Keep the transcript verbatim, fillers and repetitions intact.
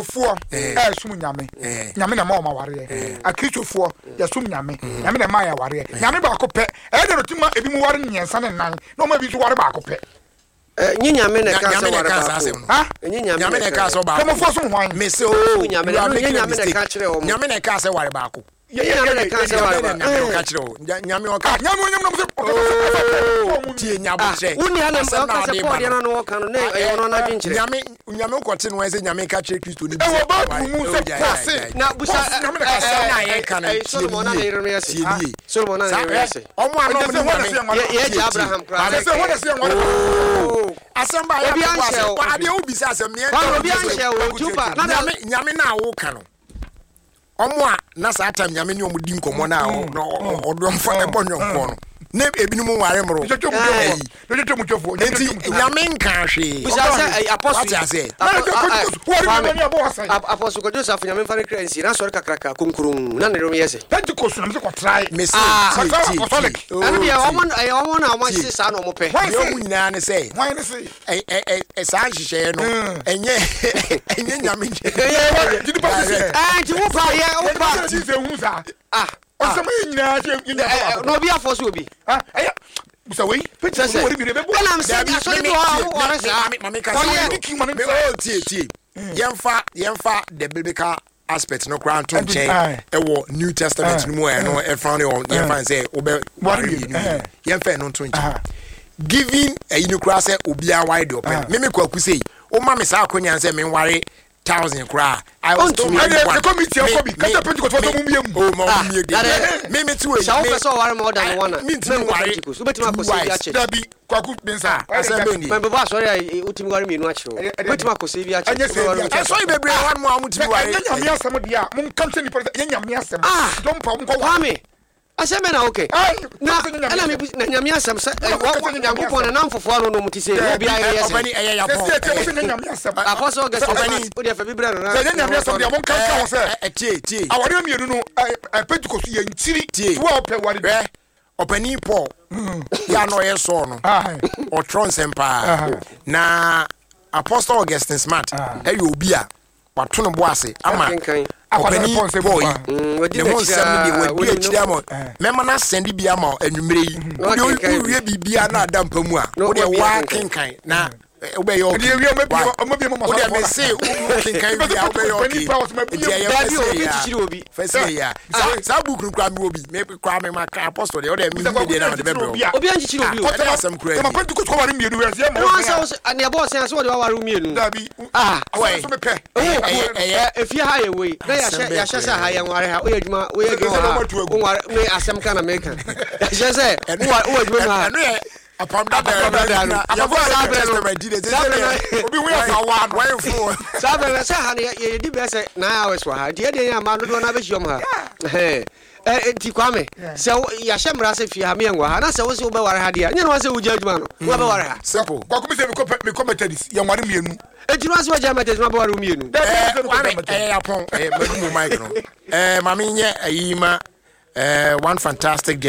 for eh sum nyame nyame na ma o ma ware akristofoɔ ya sum nyame nyame na ma ya ware nyame ba ko pɛ eh de rotima ebi mu ware nyensa ne nan na o ma bi so ware ba ko pɛ eh nyi nyame na ka se ware ba ha nyi nyame na ka so ba komo fo so hwan me se o nyame na nyame na ka kyerɛ o nyame na ka se ware ba ko nyame na ka se ware ba nyame ka kyerɛ o nyame o ka nyame nyame na o tie nyabo kyerɛ woni ha na ka se pɔ de na no ka no na e no na dwen kyerɛ nyame nyame ko te no se nyame ka kyerɛ Kristo ni e wo ba mu se kwase na busa nyame na ka se na ye ka na Solomon na yero no yesi Solomon na yero yesi omo ano mo ye je Abraham kra se wona se ngwa asamba ya kwase kwa ade obi se asem ne obi anhye o tupa na nyame nyame na wo ka no omo a na sa atam nyame ne omudi nkomo na o odo mfa e bonyo nko no ne ebinu mu ware mro jojo mu jojo mu jojo enti nyame nka hwe busa se apostle ya se apostle ko Joseph nyame fa kra nsi na sori kakraka konkurun na ne rom yese Pentecost na me ko try me se apostolic anu dia omo ay omo na omo se sa no mo pe yo mu nyina ne se why ne say eh eh eh sa hihye no enye enye nyame nje did the pastor ah ti wo pa ye wo pa ti se hu sa ah o se me nyina je nyina no bi afoso obi ah eh busa we Pentecost wo bi be na am say so ni wo wo sa mami ka me o tie tie yemfa yemfa the biblical aspect no grant to change e wo New Testament no e no e found on yemfa say obe worry yemfa no to change giving a inukra say obi a wide open me me kwaku say o ma me sa akonya say me ware thousand kra I was to the committee of Kobe kata Pentecost for mu miem o ma mu miem me me tu e so we so ware more than one me tu ware so betima ko se bi a che dabi kwaku bensa asem ni me baba sorry ai utimi ware mienu a che o betima ko se bi a che so e bebre wan mo amutimi ware nya nyame asem dia mun kam se ni per nya nyame asem don pa mun ko wa me aseme na okay na ana me na nyame asem se wo nyankopon na namfofo no no mutise obi aye yese obani eye ya pon se nya nyame asem apostle guest o dia fa bibra na nya nyame asem dia mun kam ka se tie tie awade mienu no Pentecost ye ntiri wo pe ware opani Paul ya no ye so no o tron sempa na apostle Augustine Smart e yo obi a wato no boase ama opani boy the mo nsem de wadi akiri ama mema na send bia ma anwumre yi wo wie bibia na adampa mu a wo de wa kenkan na obe yo de wie ma bi ma o de me say wo kenkan bia obe yo ki ya ya fese obi fese ya sa book nu kwa mi obi me kwa me ma apostle de o de mi de na de bebro obi anchichiri obi o de asem kura ma Pentecost ko ware mienu we se ma no say ani abo say so de ware mienu dabi ah we so me pe eh eh efia ha ye we na ya sha ya sha ha ye ware ha o yeduma o yeduma o ware me asem kana me kan ya say o yeduma ma apam da da na ya go sa testament di de say obi we fa wa why for sa be say ha ye di be say na hours wa ha di de ya ma no na be hiom ha eh eh ti kwame say ya shemra say fi ha me ngwa ha na say wo say wo be ware ha dia nya no say wo ja adwuma no wo be ware ha simple kwa kuma say me ko methodist ya ware mienu ejuma say wo ja methodist ma be ware mienu eh apon eh ma mu mic no eh ma me nye ayima eh one fantastic